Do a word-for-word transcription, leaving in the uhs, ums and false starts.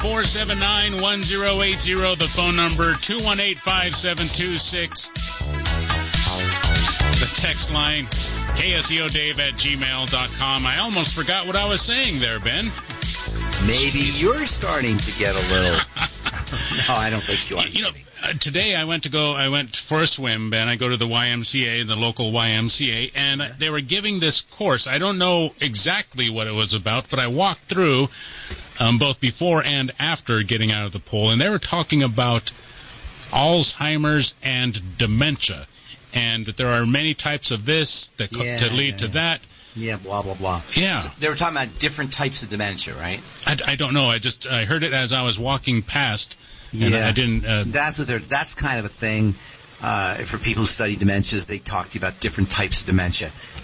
four seven nine, one zero eight zero. The phone number, two one eight, five seven two six. The text line, kseodave at gmail dot com. I almost forgot what I was saying there, Ben. Maybe Jeez. You're starting to get a little... No, I don't think you are. You know, uh, today I went to go, I went for a swim, Ben. I go to the Y M C A, the local Y M C A, and uh, they were giving this course. I don't know exactly what it was about, but I walked through um, both before and after getting out of the pool, and they were talking about Alzheimer's and dementia, and that there are many types of this that co- yeah, to lead yeah, to yeah. that. Yeah, blah, blah, blah. Yeah. So they were talking about different types of dementia, right? I, I don't know. I just I heard it as I was walking past, and yeah. I didn't... Uh, that's what they're, that's kind of a thing. Uh, for people who study dementias, they talk to you about different types of dementia.